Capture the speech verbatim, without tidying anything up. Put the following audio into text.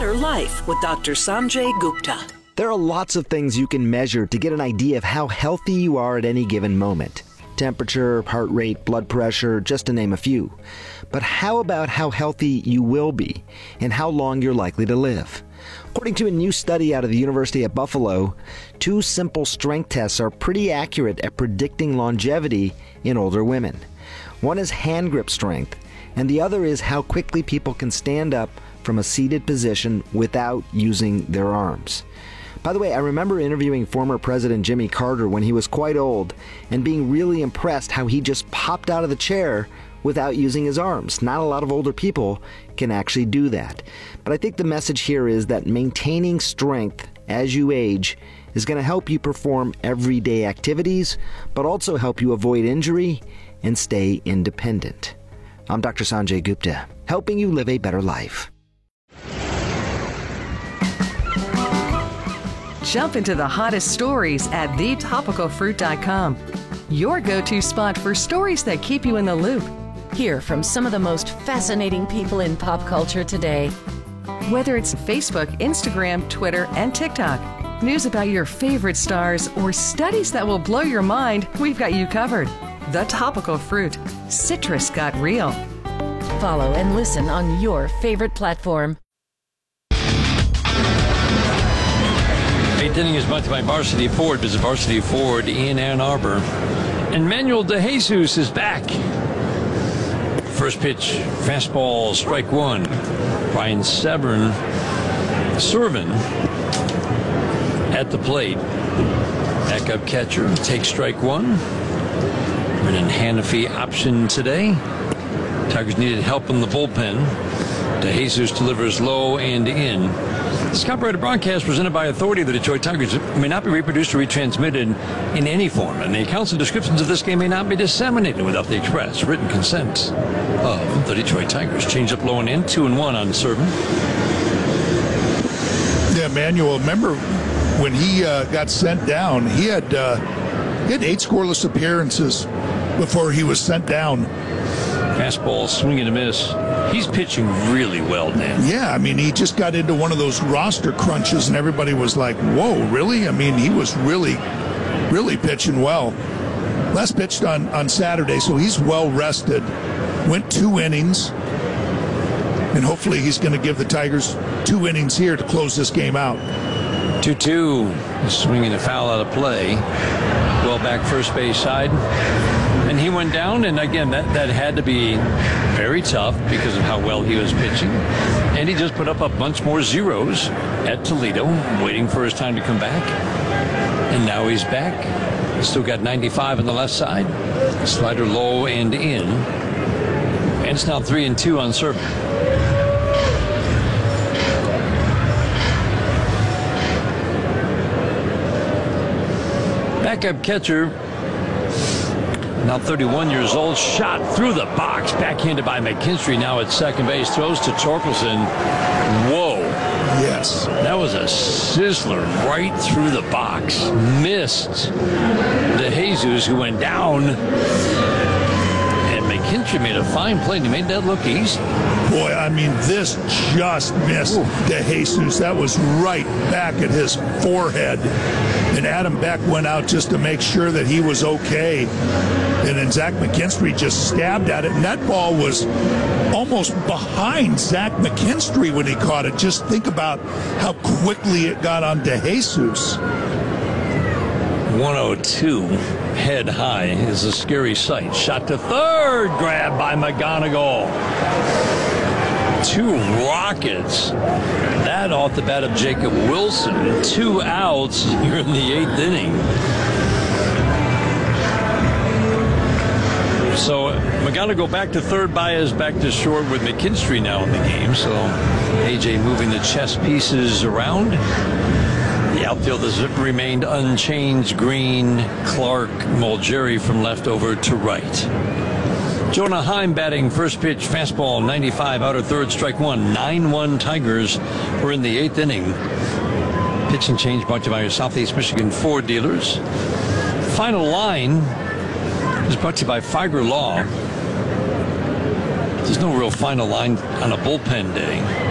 better life with Doctor Sanjay Gupta. There are lots of things you can measure to get an idea of how healthy you are at any given moment. Temperature, heart rate, blood pressure, just to name a few. But how about how healthy you will be and how long you're likely to live? According to a new study out of the University of Buffalo, two simple strength tests are pretty accurate at predicting longevity in older women. One is hand grip strength, and the other is how quickly people can stand up from a seated position without using their arms. By the way, I remember interviewing former President Jimmy Carter when he was quite old and being really impressed how he just popped out of the chair without using his arms. Not a lot of older people can actually do that. But I think the message here is that maintaining strength as you age is going to help you perform everyday activities, but also help you avoid injury and stay independent. I'm Doctor Sanjay Gupta, helping you live a better life. Jump into the hottest stories at the topical fruit dot com. Your go-to spot for stories that keep you in the loop. Hear from some of the most fascinating people in pop culture today. Whether it's Facebook, Instagram, Twitter, and TikTok, news about your favorite stars, or studies that will blow your mind, we've got you covered. The Topical Fruit. Citrus got real. Follow and listen on your favorite platform. Eighth inning is brought to you by Varsity Ford. Visit Varsity Ford in Ann Arbor. And Manuel DeJesus is back. First pitch, fastball, strike one. Brian Severn, Servin at the plate. Backup catcher takes strike one. Brennan Hannafy option today. Tigers needed help in the bullpen. DeJesus delivers low and in. This copyrighted broadcast presented by authority of the Detroit Tigers may not be reproduced or retransmitted in any form, and the accounts and descriptions of this game may not be disseminated without the express written consent of the Detroit Tigers. Change up low and in, two and one on Servin. Yeah, Manuel, remember when he uh, got sent down, he had, uh, he had eight scoreless appearances before he was sent down. Fastball, swing and a miss. He's pitching really well, Dan. Yeah, I mean, he just got into one of those roster crunches, and everybody was like, whoa, really? I mean, he was really, really pitching well. Last pitched on, on Saturday, so he's well rested. Went two innings, and hopefully he's going to give the Tigers two innings here to close this game out. two two, swinging a foul out of play. Well back first base side. And he went down, and again, that, that had to be very tough because of how well he was pitching. And he just put up a bunch more zeros at Toledo, waiting for his time to come back. And now he's back. He's still got ninety-five on the left side. Slider low and in. And it's now three and two on Servin. Backup catcher, now thirty-one years old, shot through the box, backhanded by McKinstry, now at second base, throws to Torkelson. Whoa. Yes. That was a sizzler right through the box. Missed DeJesus, who went down. And McKinstry made a fine play, and he made that look easy. Boy, I mean, this just missed DeJesus. That was right back at his forehead. And Adam Beck went out just to make sure that he was okay. And then Zach McKinstry just stabbed at it. And that ball was almost behind Zach McKinstry when he caught it. Just think about how quickly it got on DeJesus. one oh two, head high, is a scary sight. Shot to third, grabbed by McGonigal. Two rockets. That off the bat of Jacob Wilson. Two outs here in the eighth inning. So McGonigal back to third, Baez back to short with McKinstry now in the game. So A J moving the chess pieces around. The outfield has remained unchanged. Green, Clark, Mulgeri from left over to right. Jonah Heim batting first pitch, fastball, ninety-five, outer third, strike one. nine one Tigers. We're in the eighth inning. Pitching change brought to you by your Southeast Michigan Ford dealers. Final line is brought to you by Figer Law. There's no real final line on a bullpen day.